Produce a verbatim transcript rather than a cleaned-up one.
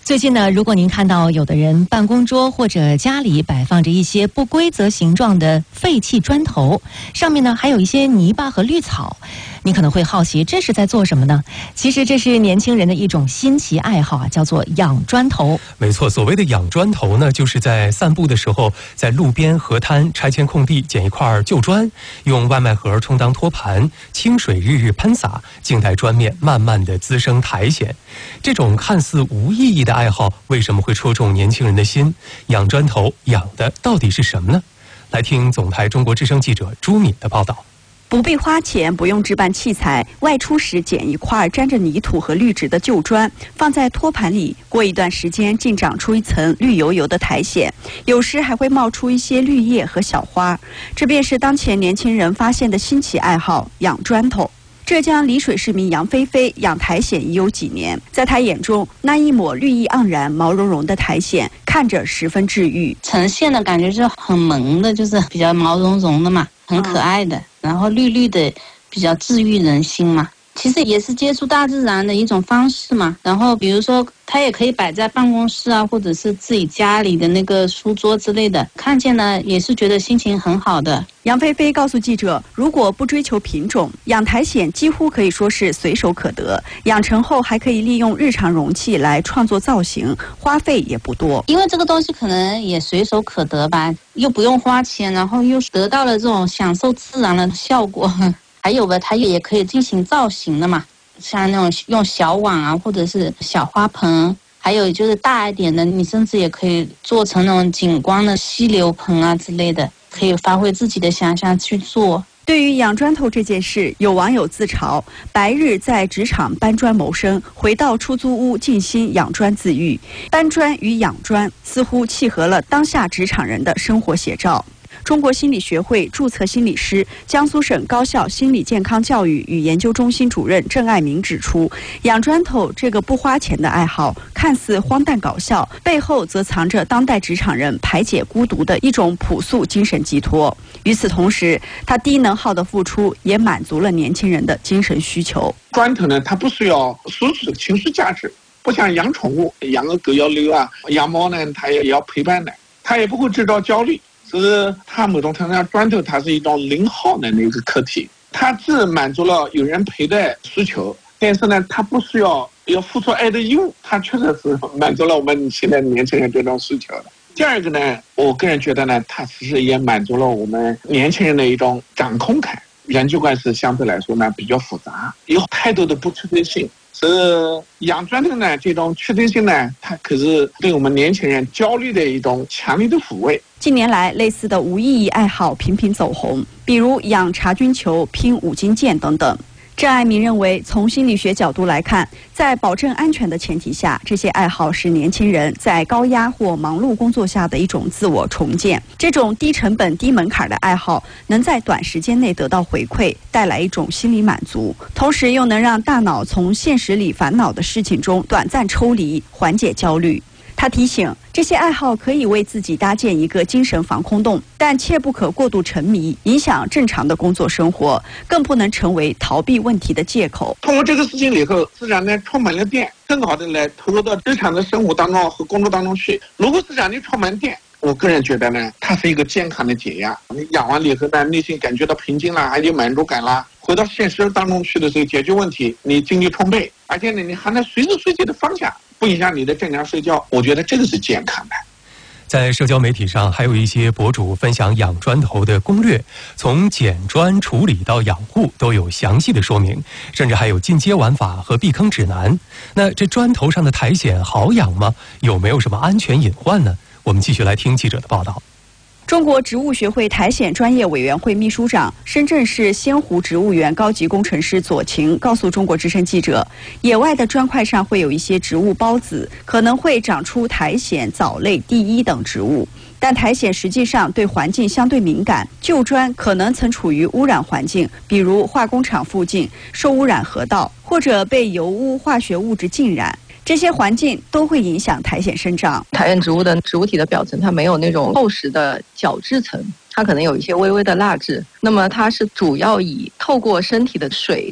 最近呢，如果您看到有的人办公桌或者家里摆放着一些不规则形状的废弃砖头，上面呢还有一些泥巴和绿草，你可能会好奇这是在做什么呢？其实这是年轻人的一种新奇爱好啊，叫做养砖头。 没错，所谓的养砖头呢，就是在散步的时候，在路边河滩拆迁空地捡一块旧砖，用外卖盒充当托盘，清水日日喷洒，静待砖面慢慢的滋生苔藓。这种看似无意义的爱好，为什么会戳中年轻人的心？养砖头养的到底是什么呢？来听总台中国之声记者朱敏的报道。 不必花钱，不用置办器材，外出时捡一块沾着泥土和绿植的旧砖，放在托盘里，过一段时间竟长出一层绿油油的苔藓，有时还会冒出一些绿叶和小花。这便是当前年轻人发现的新奇爱好——养砖头。浙江丽水市民杨菲菲养苔藓已有几年，在她眼中，那一抹绿意盎然、毛茸茸的苔藓看着十分治愈， 呈现的感觉是很萌的，就是比较毛茸茸的嘛，很可爱的，然后绿绿的，比较治愈人心嘛。其实也是接触大自然的一种方式嘛。然后比如说它也可以摆在办公室啊，或者是自己家里的那个书桌之类的，看见呢也是觉得心情很好的。 杨菲菲告诉记者，如果不追求品种，养苔藓几乎可以说是随手可得，养成后还可以利用日常容器来创作造型，花费也不多。 因为这个东西可能也随手可得吧，又不用花钱，然后又得到了这种享受自然的效果。还有吧，它也可以进行造型的嘛，像那种用小碗啊，或者是小花盆，还有就是大一点的，你甚至也可以做成那种景观的溪流盆啊之类的，可以发挥自己的想象去做。 对于养砖头这件事，有网友自嘲：白日在职场搬砖谋生，回到出租屋静心养砖自愈。搬砖与养砖似乎契合了当下职场人的生活写照。中国心理学会注册心理师、江苏省高校心理健康教育与研究中心主任郑爱民指出，养砖头这个不花钱的爱好看似荒诞搞笑，背后则藏着当代职场人排解孤独的一种朴素精神寄托。与此同时，他低能耗的付出也满足了年轻人的精神需求。 砖头呢，它不需要舒适情绪价值，不像养宠物，养个狗要遛啊，养猫呢，它也要陪伴的，它也不会制造焦虑。只是它某种程度上，砖头它是一种零耗的那个课题，它既满足了有人陪的需求，但是呢，它不需要要付出爱的义务，它确实是满足了我们现在年轻人这种需求的。第二个呢，我个人觉得呢，它其实也满足了我们年轻人的一种掌控感，人际关系相对来说呢比较复杂，有太多的不确定性。是养砖头呢，这种确定性呢，它可是对我们年轻人焦虑的一种强烈的抚慰。 近年来，类似的无意义爱好频频走红，比如养茶菌球、拼五金件等等。郑爱民认为，从心理学角度来看，在保证安全的前提下，这些爱好是年轻人在高压或忙碌工作下的一种自我重建。这种低成本、低门槛的爱好，能在短时间内得到回馈，带来一种心理满足，同时又能让大脑从现实里烦恼的事情中短暂抽离，缓解焦虑。他提醒，这些爱好可以为自己搭建一个精神防空洞，但切不可过度沉迷，影响正常的工作生活，更不能成为逃避问题的借口。 通过这个事情以后，自然呢充满了电，更好的来投入到日常的生活当中和工作当中去。如果是让你充满电，我个人觉得呢，它是一个健康的解压。你养完了以后呢，内心感觉到平静啦，还有满足感啦，回到现实当中去的时候解决问题，你精力充沛，而且呢，你还能随时随地的放下，不影响你的正常睡觉。我觉得这个是健康的。 在社交媒体上，还有一些博主分享养砖头的攻略，从捡砖、处理到养护都有详细的说明，甚至还有进阶玩法和避坑指南。那这砖头上的苔藓好养吗？有没有什么安全隐患呢？我们继续来听记者的报道。 中国植物学会苔藓专业委员会秘书长、深圳市仙湖植物园高级工程师左晴告诉中国之声记者，野外的砖块上会有一些植物孢子，可能会长出苔藓、藻类、地衣等植物。但苔藓实际上对环境相对敏感，旧砖可能曾处于污染环境，比如化工厂附近、受污染河道，或者被油污、化学物质浸染。这些环境都会影响苔藓生长。 苔藓植物的植物体的表层，它没有那种厚实的角质层，它可能有一些微微的蜡质。那么它是主要以透过身体的水